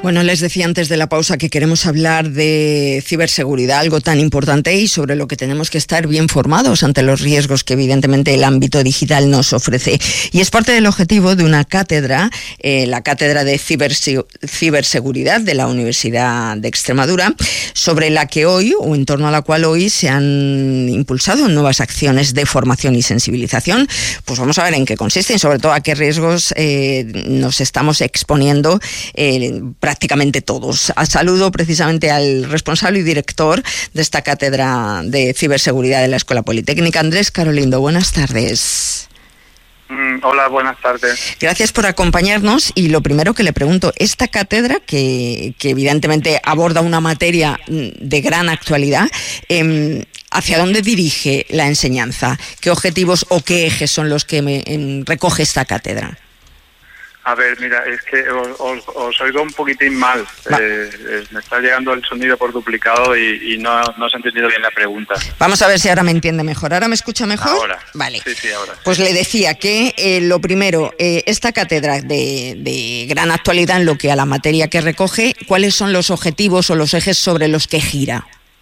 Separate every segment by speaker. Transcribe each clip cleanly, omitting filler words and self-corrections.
Speaker 1: Bueno, les decía antes de la pausa que queremos hablar de ciberseguridad, algo tan importante y sobre lo que tenemos que estar bien formados ante los riesgos que evidentemente el ámbito digital nos ofrece. Y es parte del objetivo de una cátedra, la Cátedra de Ciberseguridad de la Universidad de Extremadura, sobre la que hoy, o en torno a la cual hoy, se han impulsado nuevas acciones de formación y sensibilización. Pues vamos a ver en qué consisten y sobre todo a qué riesgos nos estamos exponiendo prácticamente todos. Saludo precisamente al responsable y director de esta cátedra de ciberseguridad de la Escuela Politécnica, Andrés Carolindo. Buenas tardes.
Speaker 2: Hola, buenas tardes.
Speaker 1: Gracias por acompañarnos y lo primero que le pregunto, esta cátedra que evidentemente aborda una materia de gran actualidad, ¿hacia dónde dirige la enseñanza? ¿Qué objetivos o qué ejes son los que recoge esta cátedra?
Speaker 2: A ver, mira, es que os oigo un poquitín mal. Me está llegando el sonido por duplicado y no se ha entendido bien la pregunta.
Speaker 1: Vamos a ver si ahora me entiende mejor. ¿Ahora me escucha mejor?
Speaker 2: Ahora.
Speaker 1: Vale.
Speaker 2: Sí, ahora.
Speaker 1: Pues le decía que lo primero, esta cátedra de gran actualidad en lo que a la materia que recoge, ¿cuáles son los objetivos o los ejes sobre los que gira?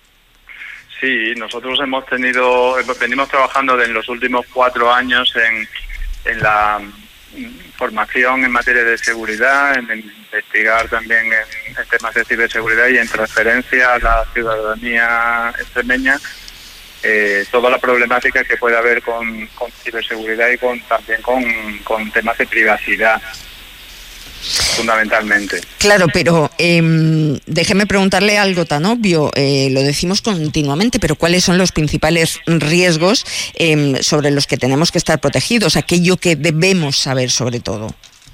Speaker 2: Sí, nosotros venimos trabajando en los últimos 4 años en la formación en materia de seguridad, en investigar también en temas de ciberseguridad y en transferencia a la ciudadanía extremeña toda la problemática que puede haber con ciberseguridad y también con temas de privacidad, fundamentalmente.
Speaker 1: Claro, pero déjeme preguntarle algo tan obvio, lo decimos continuamente, pero ¿cuáles son los principales riesgos sobre los que tenemos que estar protegidos? Aquello que debemos saber sobre todo.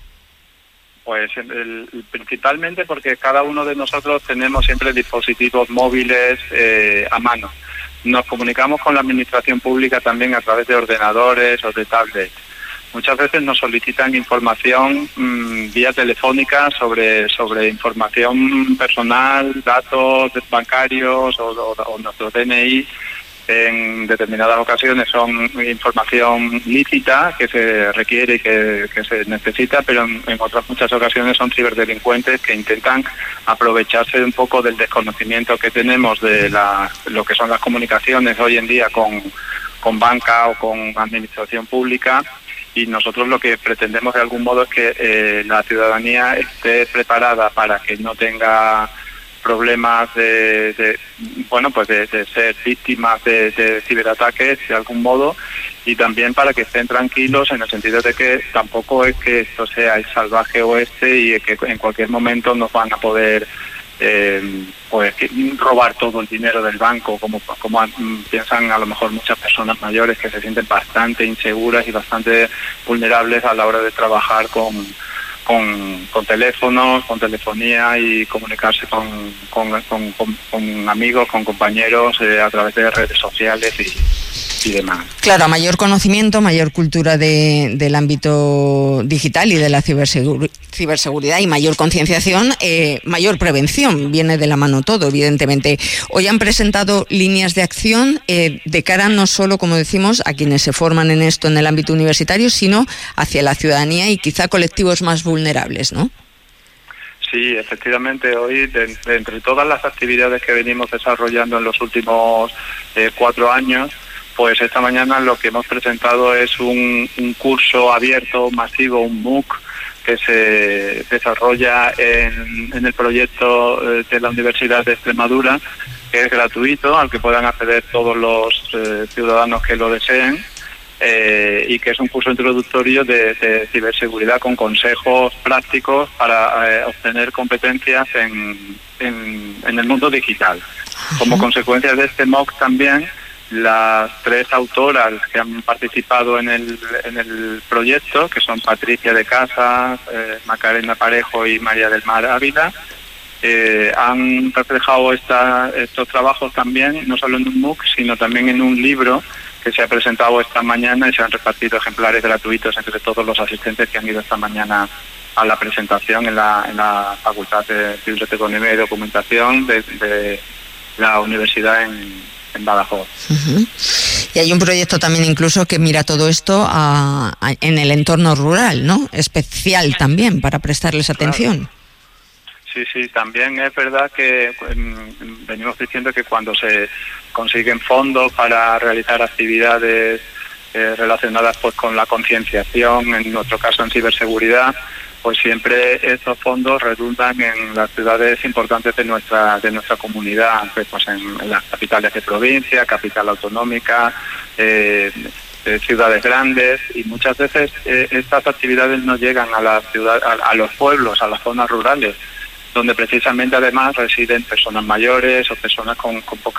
Speaker 2: Pues principalmente porque cada uno de nosotros tenemos siempre dispositivos móviles a mano. Nos comunicamos con la administración pública también a través de ordenadores o de tablets. Muchas veces nos solicitan información vía telefónica sobre información personal, datos bancarios o nuestro DNI. En determinadas ocasiones son información lícita que se requiere y que se necesita, pero en otras muchas ocasiones son ciberdelincuentes que intentan aprovecharse un poco del desconocimiento que tenemos de lo que son las comunicaciones hoy en día con banca o con administración pública. Y nosotros lo que pretendemos de algún modo es que la ciudadanía esté preparada para que no tenga problemas de ser víctimas de ciberataques de algún modo, y también para que estén tranquilos en el sentido de que tampoco es que esto sea el salvaje oeste y que en cualquier momento nos van a poder robar todo el dinero del banco, como piensan a lo mejor muchas personas mayores que se sienten bastante inseguras y bastante vulnerables a la hora de trabajar con teléfonos, con telefonía y comunicarse con amigos, con compañeros a través de redes sociales y demás.
Speaker 1: Claro, a mayor conocimiento, mayor cultura del ámbito digital y de la ciberseguridad y mayor concienciación, mayor prevención. Viene de la mano todo, evidentemente. Hoy han presentado líneas de acción de cara no solo, como decimos, a quienes se forman en esto en el ámbito universitario, sino hacia la ciudadanía y quizá colectivos más vulnerables, ¿no?
Speaker 2: Sí, efectivamente, hoy de entre todas las actividades que venimos desarrollando en los últimos 4 años, pues esta mañana lo que hemos presentado es un curso abierto, masivo, un MOOC, que se desarrolla en el proyecto de la Universidad de Extremadura, que es gratuito, al que puedan acceder todos los ciudadanos que lo deseen, y que es un curso introductorio de ciberseguridad con consejos prácticos para obtener competencias en el mundo digital. Como consecuencia de este MOOC también, las 3 autoras que han participado en el proyecto, que son Patricia de Casas, Macarena Parejo y María del Mar Ávila, han reflejado estos trabajos también, no solo en un MOOC, sino también en un libro que se ha presentado esta mañana y se han repartido ejemplares gratuitos entre todos los asistentes que han ido esta mañana a la presentación en la Facultad de Biblioteconomía y Documentación de la Universidad en Badajoz.
Speaker 1: Uh-huh. Y hay un proyecto también incluso que mira todo esto en el entorno rural, ¿no? Especial también para prestarles atención.
Speaker 2: Sí, también es verdad que venimos diciendo que cuando se consiguen fondos para realizar actividades relacionadas pues con la concienciación, en nuestro caso en ciberseguridad, pues siempre estos fondos redundan en las ciudades importantes de nuestra comunidad, pues en las capitales de provincia, capital autonómica, ciudades grandes, y muchas veces estas actividades no llegan a la ciudad, a los pueblos, a las zonas rurales, donde precisamente además residen personas mayores o personas con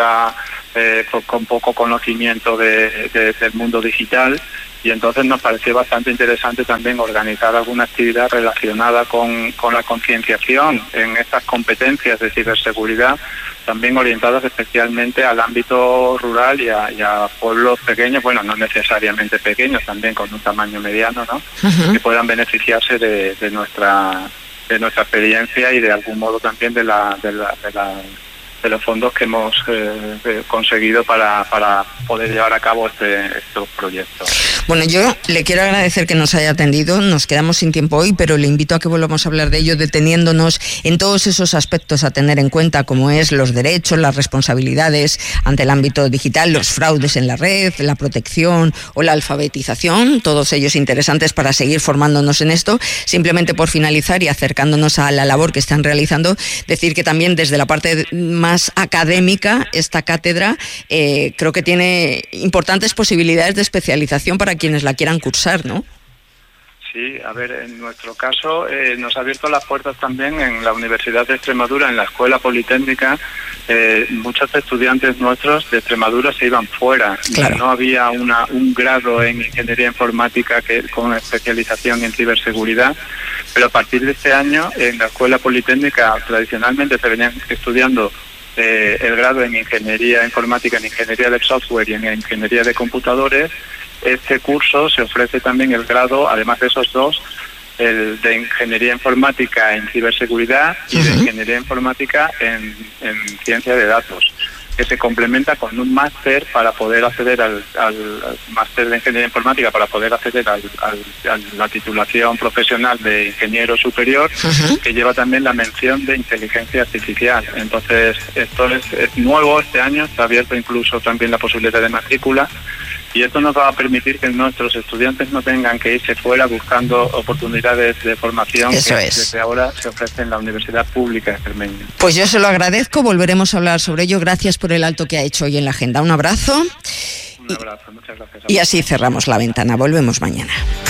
Speaker 2: poco conocimiento del mundo digital, y entonces nos pareció bastante interesante también organizar alguna actividad relacionada con la concienciación en estas competencias de ciberseguridad, también orientadas especialmente al ámbito rural y a pueblos pequeños, bueno, no necesariamente pequeños, también con un tamaño mediano, ¿no? Uh-huh. Que puedan beneficiarse de nuestra experiencia y de algún modo también de los fondos que hemos conseguido para poder llevar a cabo estos proyectos.
Speaker 1: Bueno, yo le quiero agradecer que nos haya atendido. Nos quedamos sin tiempo hoy, pero le invito a que volvamos a hablar de ello, deteniéndonos en todos esos aspectos a tener en cuenta, como es los derechos, las responsabilidades ante el ámbito digital, los fraudes en la red, la protección o la alfabetización, todos ellos interesantes para seguir formándonos en esto. Simplemente por finalizar y acercándonos a la labor que están realizando, decir que también desde la parte más académica, esta cátedra creo que tiene importantes posibilidades de especialización para quienes la quieran cursar, ¿no?
Speaker 2: Sí, a ver, en nuestro caso nos ha abierto las puertas también en la Universidad de Extremadura, en la Escuela Politécnica. Muchos estudiantes nuestros de Extremadura se iban fuera. Claro. No había un grado en Ingeniería Informática con especialización en ciberseguridad, pero a partir de este año en la Escuela Politécnica tradicionalmente se venían estudiando el grado en Ingeniería Informática, en Ingeniería de Software y en Ingeniería de Computadores. Este curso se ofrece también el grado, además de esos dos, el de Ingeniería Informática en Ciberseguridad y de Ingeniería Informática en Ciencia de Datos, que se complementa con un máster para poder acceder al máster de Ingeniería Informática, para poder acceder a la titulación profesional de Ingeniero Superior, que lleva también la mención de Inteligencia Artificial. Entonces, esto es nuevo este año, está abierto incluso también la posibilidad de matrícula, y esto nos va a permitir que nuestros estudiantes no tengan que irse fuera buscando oportunidades de formación. Eso que desde ahora se ofrecen en la Universidad Pública de Cermeño.
Speaker 1: Pues yo se lo agradezco, volveremos a hablar sobre ello. Gracias por el alto que ha hecho hoy en la agenda. Un abrazo.
Speaker 2: Un abrazo, muchas gracias.
Speaker 1: Y así cerramos la ventana. Volvemos mañana.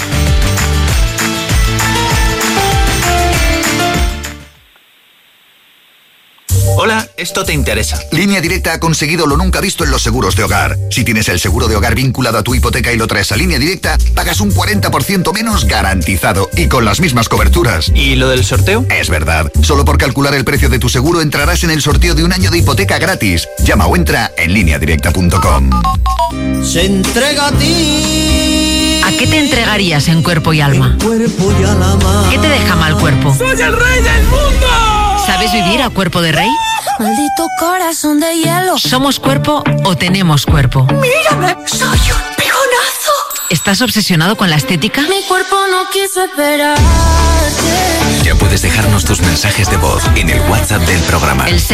Speaker 3: Hola, esto te interesa.
Speaker 4: Línea Directa ha conseguido lo nunca visto en los seguros de hogar. Si tienes el seguro de hogar vinculado a tu hipoteca y lo traes a Línea Directa, pagas un 40% menos garantizado y con las mismas coberturas.
Speaker 3: ¿Y lo del sorteo?
Speaker 4: Es verdad. Solo por calcular el precio de tu seguro entrarás en el sorteo de un año de hipoteca gratis. Llama o entra en lineadirecta.com.
Speaker 5: Se entrega a ti.
Speaker 6: ¿A qué te entregarías en cuerpo y alma?
Speaker 5: Cuerpo y alma.
Speaker 6: ¿Qué te deja mal cuerpo?
Speaker 5: ¡Soy el rey del mundo!
Speaker 6: ¿Sabes vivir a cuerpo de rey?
Speaker 7: Maldito corazón de hielo.
Speaker 6: ¿Somos cuerpo o tenemos cuerpo?
Speaker 7: ¡Mírame! ¡Soy un pegonazo!
Speaker 6: ¿Estás obsesionado con la estética?
Speaker 7: Mi cuerpo no quiso esperarte.
Speaker 3: Ya puedes dejarnos tus mensajes de voz en el WhatsApp del programa.
Speaker 6: El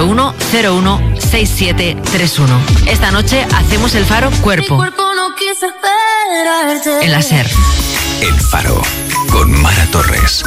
Speaker 6: 681-01-6731. Esta noche hacemos el Faro Cuerpo.
Speaker 7: Mi cuerpo no quiso esperarte.
Speaker 6: En la SER.
Speaker 3: El Faro, con Mara Torres.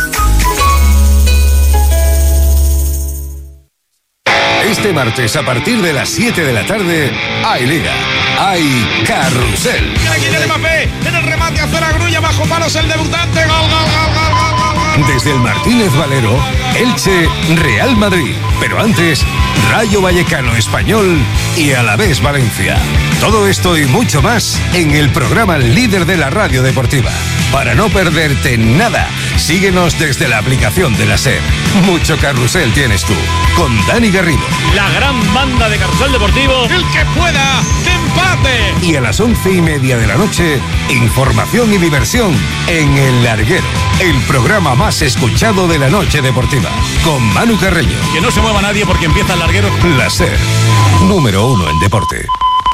Speaker 8: Este martes, a partir de las 7 de la tarde, hay Liga, hay Carrusel.
Speaker 9: Aquí tiene Mbappé, en el remate hacia la grulla, bajo palos el debutante, gol, gol, gol, gol, gol, gol.
Speaker 8: Desde el Martínez Valero, Elche, Real Madrid. Pero antes, Rayo Vallecano Español y Alavés Valencia. Todo esto y mucho más en el programa líder de la radio deportiva. Para no perderte nada, síguenos desde la aplicación de la SER. Mucho carrusel tienes tú, con Dani Garrido.
Speaker 9: La gran banda de Carrusel Deportivo, el que pueda, de empate.
Speaker 8: Y a las 11:30 de la noche, información y diversión en El Larguero, el programa más escuchado de la noche deportiva, con Manu Carreño.
Speaker 9: Que no se mueva nadie porque empieza El Larguero.
Speaker 8: La SER, número 1 en deporte.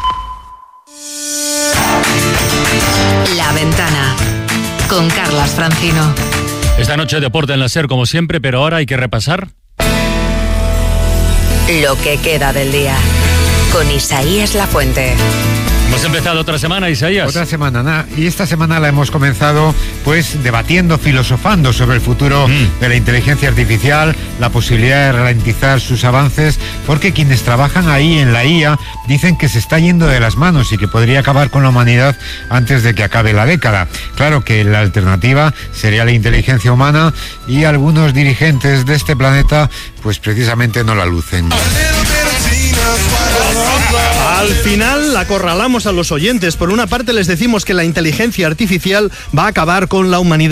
Speaker 6: La Ventana, con Carlas Francino.
Speaker 10: Esta noche deporte en la SER como siempre, pero ahora hay que repasar lo que queda del día. Con Isaías Lafuente.
Speaker 11: Hemos empezado otra semana, Isaías.
Speaker 12: Otra semana, y esta semana la hemos comenzado pues debatiendo, filosofando sobre el futuro de la inteligencia artificial, la posibilidad de ralentizar sus avances, porque quienes trabajan ahí en la IA dicen que se está yendo de las manos y que podría acabar con la humanidad antes de que acabe la década. Claro que la alternativa sería la inteligencia humana, y algunos dirigentes de este planeta pues precisamente no la lucen.
Speaker 13: Al final acorralamos a los oyentes. Por una parte les decimos que la inteligencia artificial va a acabar con la humanidad.